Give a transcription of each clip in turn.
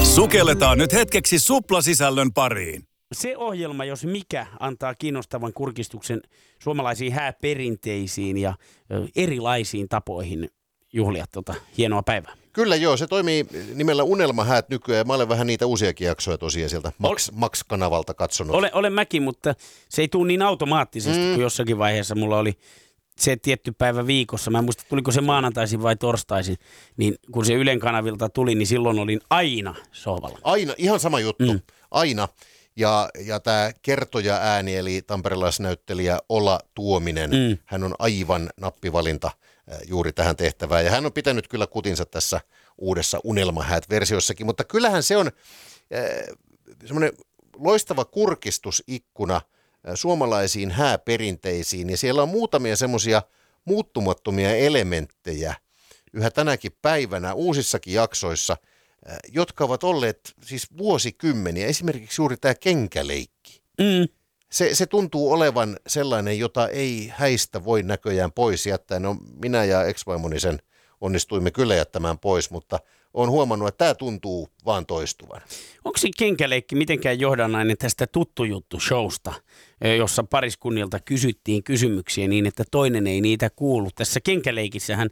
Sukelletaan nyt hetkeksi suplasisällön pariin. Se ohjelma, jos mikä, antaa kiinnostavan kurkistuksen suomalaisiin hääperinteisiin ja erilaisiin tapoihin juhlia hienoa päivää. Kyllä joo, se toimii nimellä Unelmahäät nykyään. Mä olen vähän niitä uusiakin jaksoja tosiaan sieltä Max-kanavalta katsonut. Olen mäkin, mutta se ei tule niin automaattisesti, kun jossakin vaiheessa mulla oli se tietty päivä viikossa. Mä en muista, tuliko se maanantaisin vai torstaisin, niin kun se Ylen kanavilta tuli, niin silloin olin aina sohvalla. Aina, ihan sama juttu, aina. Ja tämä kertoja ääni, eli tamperelaisnäyttelijä Ola Tuominen, hän on aivan nappivalinta juuri tähän tehtävään. Ja hän on pitänyt kyllä kutinsa tässä uudessa Unelmahäät-versiossakin, mutta kyllähän se on semmoinen loistava kurkistusikkuna suomalaisiin hääperinteisiin. Ja siellä on muutamia semmoisia muuttumattomia elementtejä yhä tänäkin päivänä uusissakin jaksoissa, jotka ovat olleet siis vuosikymmeniä. Esimerkiksi juuri tämä kenkäleikki. Se tuntuu olevan sellainen, jota ei häistä voi näköjään pois jättää. No, minä ja ex-vaimoni sen onnistuimme kyllä jättämään pois, mutta olen huomannut, että tämä tuntuu vaan toistuvan. Onko se kenkäleikki mitenkään johdannainen tästä Tuttu Juttu-showsta, jossa pariskunnilta kysyttiin kysymyksiä niin, että toinen ei niitä kuulu? Tässä kenkäleikissähän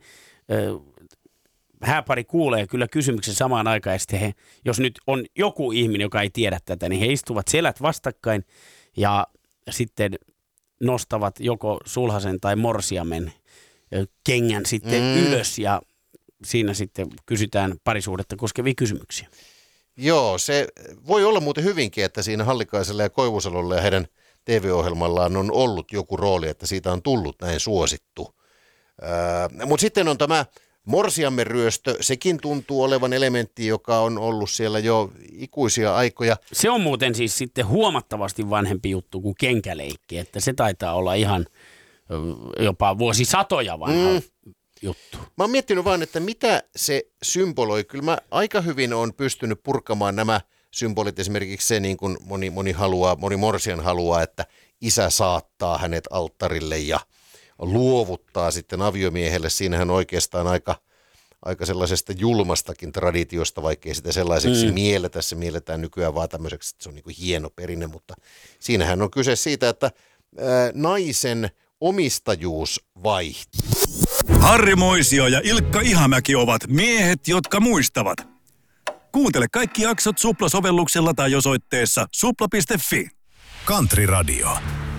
hääpari kuulee kyllä kysymyksen samaan aikaan, ja sitten jos nyt on joku ihminen, joka ei tiedä tätä, niin he istuvat selät vastakkain ja sitten nostavat joko sulhasen tai morsiamen kengän sitten ylös, ja siinä sitten kysytään parisuhdetta koskevia kysymyksiä. Joo, se voi olla muuten hyvinkin, että siinä Hallikaisella ja Koivusalolla ja heidän TV-ohjelmallaan on ollut joku rooli, että siitä on tullut näin suosittu. Mutta sitten on tämä morsiamen ryöstö, sekin tuntuu olevan elementti, joka on ollut siellä jo ikuisia aikoja. Se on muuten siis sitten huomattavasti vanhempi juttu kuin kenkäleikki, että se taitaa olla ihan jopa vuosisatoja vanha juttu. Mä oon miettinyt vaan, että mitä se symboloi. Kyllä mä aika hyvin on pystynyt purkamaan nämä symbolit, esimerkiksi se, niin kuin moni morsian haluaa, että isä saattaa hänet alttarille ja luovuttaa sitten aviomiehelle. Siinähän on oikeastaan aika sellaisesta julmastakin traditiosta, vaikkei sitä sellaiseksi mielletä. Se mielletään nykyään vaan tämmöiseksi, että se on niin kuin hieno perinne, mutta siinähän on kyse siitä, että naisen omistajuus vaihtuu. Harri Moisio ja Ilkka Ihamäki ovat miehet, jotka muistavat. Kuuntele kaikki jaksot Supla-sovelluksella tai osoitteessa supla.fi. Country Radio.